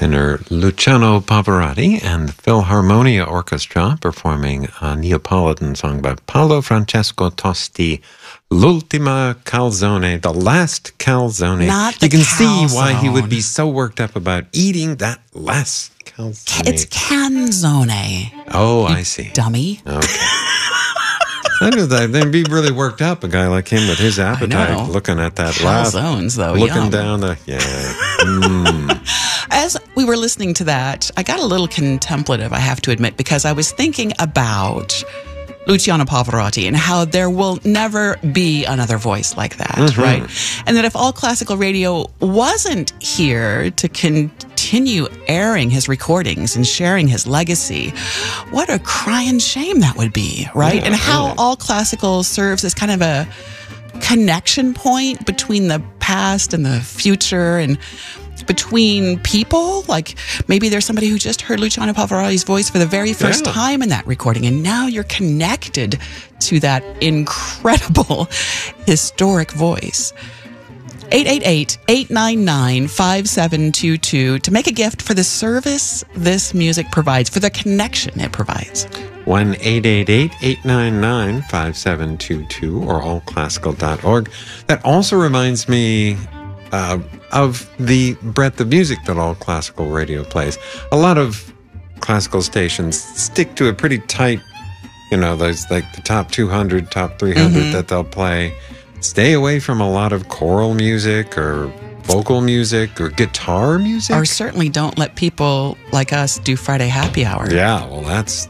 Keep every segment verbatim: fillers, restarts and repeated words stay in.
tenor Luciano Pavarotti and the Philharmonia Orchestra performing a Neapolitan song by Paolo Francesco Tosti, L'ultima calzone, the last calzone. Not the You can calzone. see why he would be so worked up about eating that last calzone. It's canzone. Oh, I see. Dummy. Okay. I know that. They'd be really worked up, a guy like him with his appetite, know. looking at that last. Calzones, though. Looking Yum. down the. Yeah. Mm. As we were listening to that, I got a little contemplative, I have to admit, because I was thinking about Luciano Pavarotti and how there will never be another voice like that, Mm-hmm. right? And that if all classical radio wasn't here to continue airing his recordings and sharing his legacy, what a crying shame that would be, right? Yeah, and how really. all classical serves as kind of a connection point between the past and the future, and between people. Like maybe there's somebody who just heard Luciano Pavarotti's voice for the very first Yeah. time in that recording, and now you're connected to that incredible historic voice. eight eight eight, eight nine nine, five seven two two to make a gift for the service this music provides, for the connection it provides. one eight eight eight, eight nine nine, five seven two two or all classical dot org. That also reminds me uh, of the breadth of music that all classical radio plays. A lot of classical stations stick to a pretty tight, you know, there's like the top two hundred, top three hundred Mm-hmm. that they'll play. Stay away from a lot of choral music or vocal music or guitar music. Or certainly don't let people like us do Friday happy hour. Yeah, well, that's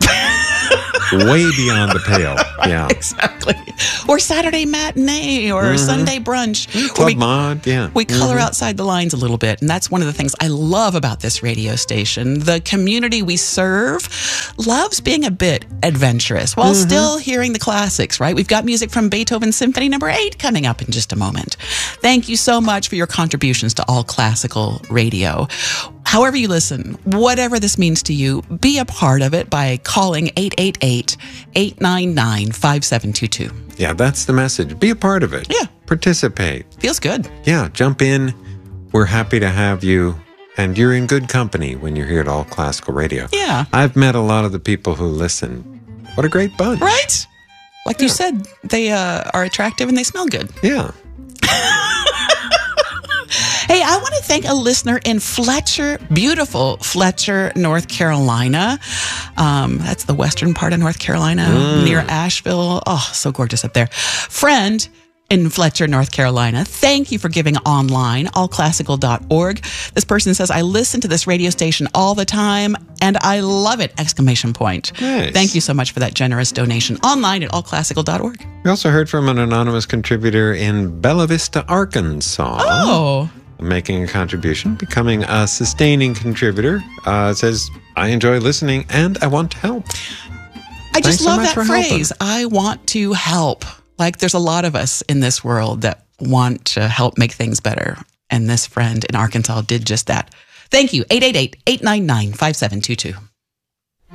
way beyond the pale. Yeah. Exactly. Or Saturday matinee or Sunday brunch. where Club we, Mod, yeah. we color outside the lines a little bit. And that's one of the things I love about this radio station. The community we serve loves being a bit adventurous while still hearing the classics, right? We've got music from Beethoven Symphony Number eight coming up in just a moment. Thank you so much for your contributions to all classical radio. However you listen, whatever this means to you, be a part of it by calling eight eight eight, eight nine nine, five seven two two. Yeah, that's the message. Be a part of it. Yeah. Participate. Feels good. Yeah, jump in. We're happy to have you. And you're in good company when you're here at All Classical Radio. Yeah. I've met a lot of the people who listen. What a great bunch. Right? Like you said, they uh, are attractive and they smell good. Yeah. Hey, I want to thank a listener in Fletcher, beautiful Fletcher, North Carolina. Um, that's the western part of North Carolina, near Asheville. Oh, so gorgeous up there. Friend in Fletcher, North Carolina, thank you for giving online, all classical dot org. This person says, I listen to this radio station all the time, and I love it! Exclamation point. Nice. Thank you so much for that generous donation online at all classical dot org. We also heard from an anonymous contributor in Bella Vista, Arkansas. Oh, Making a contribution, becoming a sustaining contributor. Uh, it says, I enjoy listening and I want to help. I just Thanks so love much that for helping. phrase. I want to help. Like there's a lot of us in this world that want to help make things better. And this friend in Arkansas did just that. Thank you. eight eight eight, eight nine nine, five seven two two.